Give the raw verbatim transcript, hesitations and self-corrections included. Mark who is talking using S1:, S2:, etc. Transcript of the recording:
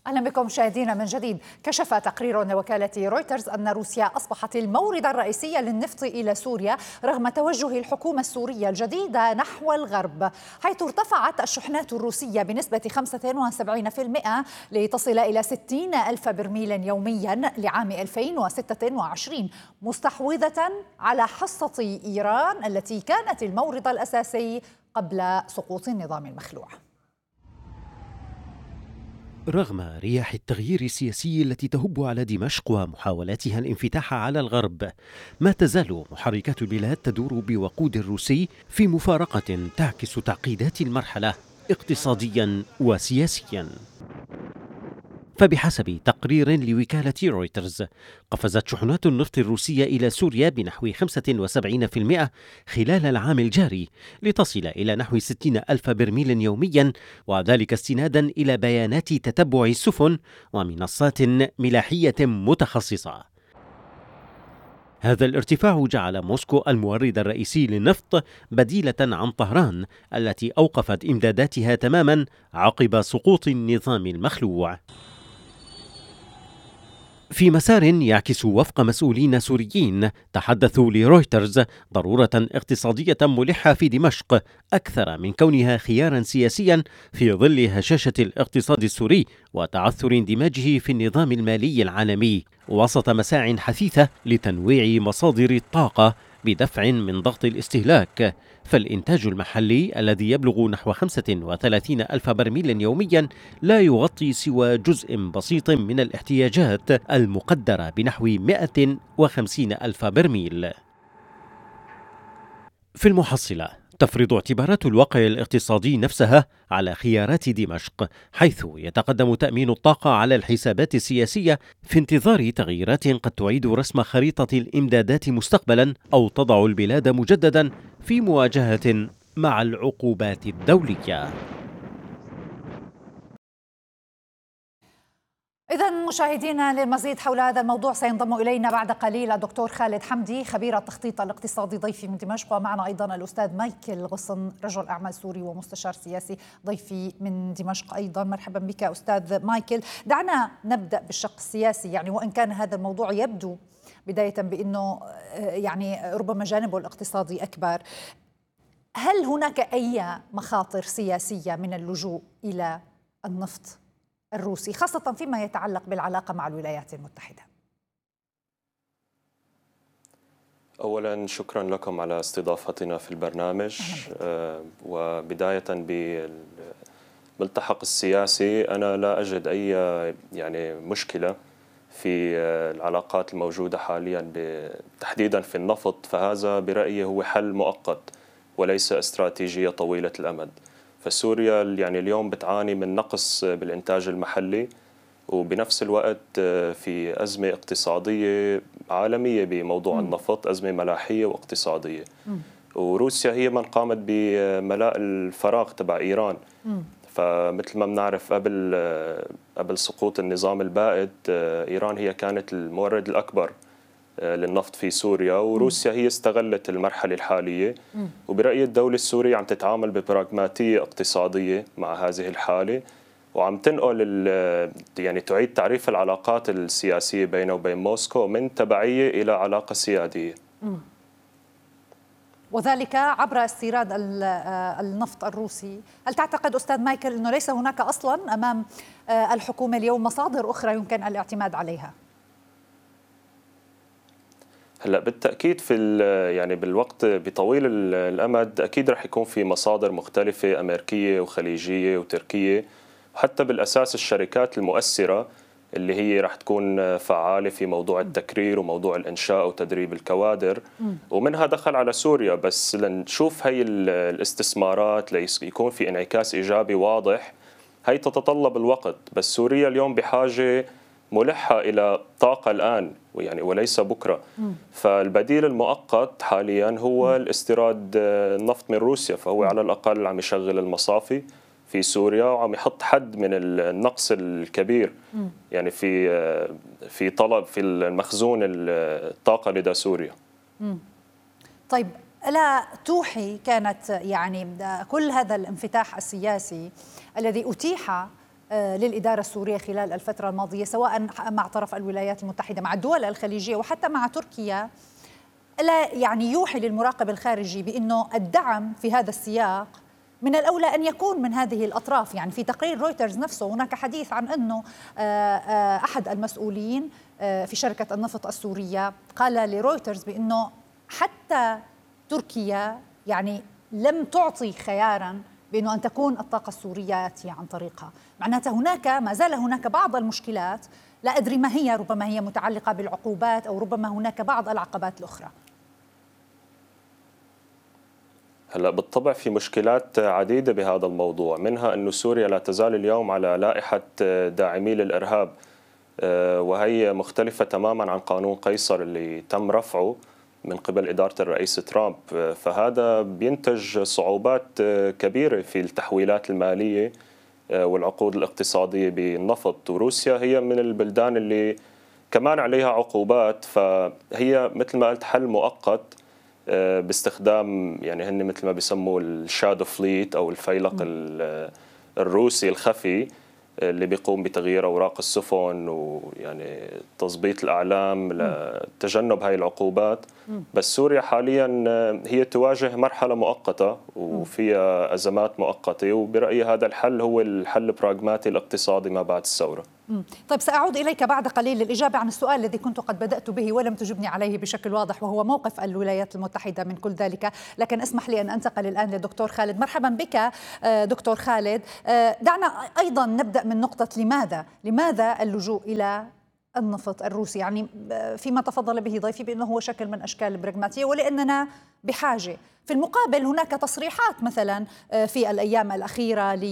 S1: أهلا بكم مشاهدينا من جديد. كشف تقرير لوكالة رويترز أن روسيا أصبحت المورد الرئيسي للنفط إلى سوريا رغم توجه الحكومة السورية الجديدة نحو الغرب، حيث ارتفعت الشحنات الروسية بنسبة خمسة وسبعين بالمئة لتصل إلى ستين ألف برميل يوميا لعام ألفين وستة وعشرين، مستحوذة على حصة إيران التي كانت المورد الأساسي قبل سقوط النظام المخلوع.
S2: رغم رياح التغيير السياسي التي تهب على دمشق ومحاولاتها الانفتاح على الغرب، ما تزال محركات البلاد تدور بوقود روسي في مفارقة تعكس تعقيدات المرحلة اقتصاديا وسياسيا. فبحسب تقرير لوكالة رويترز، قفزت شحنات النفط الروسية إلى سوريا بنحو خمسة وسبعين بالمئة خلال العام الجاري لتصل إلى نحو ستين ألف برميل يوميا، وذلك استنادا إلى بيانات تتبع السفن ومنصات ملاحية متخصصة. هذا الارتفاع جعل موسكو المورد الرئيسي للنفط بديلة عن طهران التي أوقفت إمداداتها تماما عقب سقوط النظام المخلوع. في مسار يعكس وفق مسؤولين سوريين تحدثوا لرويترز ضرورة اقتصادية ملحة في دمشق أكثر من كونها خيارا سياسيا في ظل هشاشة الاقتصاد السوري وتعثر اندماجه في النظام المالي العالمي، وسط مساع حثيثة لتنويع مصادر الطاقة بدفع من ضغط الاستهلاك. فالإنتاج المحلي الذي يبلغ نحو خمسة وثلاثين ألف برميل يوميا لا يغطي سوى جزء بسيط من الاحتياجات المقدرة بنحو مئة وخمسين ألف برميل. في المحصلة تفرض اعتبارات الواقع الاقتصادي نفسها على خيارات دمشق، حيث يتقدم تأمين الطاقة على الحسابات السياسية في انتظار تغييرات قد تعيد رسم خريطة الإمدادات مستقبلا أو تضع البلاد مجددا في مواجهة مع العقوبات الدولية.
S1: إذن مشاهدينا، للمزيد حول هذا الموضوع سينضم إلينا بعد قليل الدكتور خالد حمدي خبير التخطيط الاقتصادي ضيفي من دمشق، ومعنا أيضا الأستاذ مايكل غصن رجل أعمال سوري ومستشار سياسي ضيفي من دمشق أيضا. مرحبا بك أستاذ مايكل. دعنا نبدأ بالشق السياسي، يعني وإن كان هذا الموضوع يبدو بداية بأنه يعني ربما جانبه الاقتصادي أكبر، هل هناك أي مخاطر سياسية من اللجوء إلى النفط الروسي خاصة فيما يتعلق بالعلاقة مع الولايات المتحدة؟
S3: أولا شكرا لكم على استضافتنا في البرنامج. آه وبداية بالملتحق السياسي، أنا لا أجد أي يعني مشكلة في العلاقات الموجودة حاليا تحديدا في النفط، فهذا برأيي هو حل مؤقت وليس استراتيجية طويلة الأمد. فسوريا يعني اليوم بتعاني من نقص بالإنتاج المحلي، وبنفس الوقت في أزمة اقتصادية عالمية بموضوع م. النفط، أزمة ملاحية واقتصادية. م. وروسيا هي من قامت بملاء الفراغ تبع إيران. م. فمثل ما بنعرف قبل قبل سقوط النظام البائد، إيران هي كانت المورد الأكبر للنفط في سوريا، وروسيا هي استغلت المرحلة الحالية. وبرأيي الدولة السورية عم تتعامل ببراغماتية اقتصادية مع هذه الحالة، وعم تنقل يعني تعيد تعريف العلاقات السياسية بينه وبين موسكو من تبعية إلى علاقة سيادية،
S1: وذلك عبر استيراد النفط الروسي. هل تعتقد أستاذ مايكل أنه ليس هناك أصلا أمام الحكومة اليوم مصادر أخرى يمكن الاعتماد عليها؟
S3: هلا بالتأكيد في يعني بالوقت بطويل الأمد أكيد رح يكون في مصادر مختلفة أمريكية وخليجية وتركية، وحتى بالأساس الشركات المؤثرة اللي هي رح تكون فعالة في موضوع التكرير وموضوع الإنشاء وتدريب الكوادر، ومنها دخل على سوريا. بس لنشوف هي الاستثمارات ليكون في انعكاس إيجابي واضح، هي تتطلب الوقت. بس سوريا اليوم بحاجة ملحة إلى طاقة الآن يعني وليس بكرة. م. فالبديل المؤقت حاليا هو الاستيراد النفط من روسيا، فهو على الأقل عم يشغل المصافي في سوريا وعم يحط حد من النقص الكبير م. يعني في في طلب في المخزون الطاقة لدى سوريا.
S1: م. طيب، ألا توحي كانت يعني كل هذا الانفتاح السياسي الذي أتيح للإدارة السورية خلال الفترة الماضية، سواء مع طرف الولايات المتحدة، مع الدول الخليجية، وحتى مع تركيا، لا يعني يوحي للمراقب الخارجي بأنه الدعم في هذا السياق من الأولى أن يكون من هذه الأطراف. يعني في تقرير رويترز نفسه هناك حديث عن أنه أحد المسؤولين في شركة النفط السورية قال لرويترز بأنه حتى تركيا يعني لم تعطي خياراً بأنه أن تكون الطاقة السورية يأتي عن طريقها. معناتها هناك ما زال هناك بعض المشكلات، لا أدري ما هي، ربما هي متعلقة بالعقوبات أو ربما هناك بعض العقبات الأخرى.
S3: هلا بالطبع في مشكلات عديدة بهذا الموضوع، منها أن سوريا لا تزال اليوم على لائحة داعمي للإرهاب، وهي مختلفة تماما عن قانون قيصر اللي تم رفعه من قبل إدارة الرئيس ترامب. فهذا بينتج صعوبات كبيرة في التحويلات المالية والعقود الاقتصادية بالنفط، وروسيا هي من البلدان اللي كمان عليها عقوبات. فهي مثل ما قلت حل مؤقت باستخدام يعني هن مثل ما بيسموا الشادو فليت أو الفيلق الروسي الخفي اللي بيقوم بتغيير أوراق السفن ويعني تظبيط الأعلام لتجنب هاي العقوبات. بس سوريا حاليا هي تواجه مرحلة مؤقتة وفيها أزمات مؤقتة، وبرأيي هذا الحل هو الحل البراغماتي الاقتصادي ما بعد الثورة.
S1: طيب سأعود إليك بعد قليل للإجابة عن السؤال الذي كنت قد بدأت به ولم تجبني عليه بشكل واضح، وهو موقف الولايات المتحدة من كل ذلك. لكن اسمح لي أن أنتقل الآن للدكتور خالد. مرحبا بك دكتور خالد. دعنا أيضا نبدأ من نقطة لماذا لماذا اللجوء إلى النفط الروسي؟ يعني فيما تفضل به ضيفي بأنه هو شكل من أشكال البراغماتية ولأننا بحاجة. في المقابل هناك تصريحات مثلا في الأيام الأخيرة